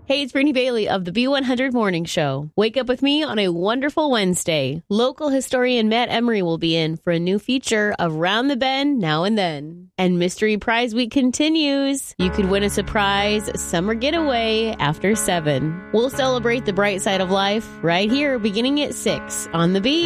Hey, it's Brittany Bailey of the B100 Morning Show. Wake up with me on a wonderful Wednesday. Local historian Matt Emery will be in for a new feature of Round the Bend Now and Then. And Mystery Prize Week continues. You could win a surprise summer getaway after 7. We'll celebrate the bright side of life right here beginning at 6 on the B.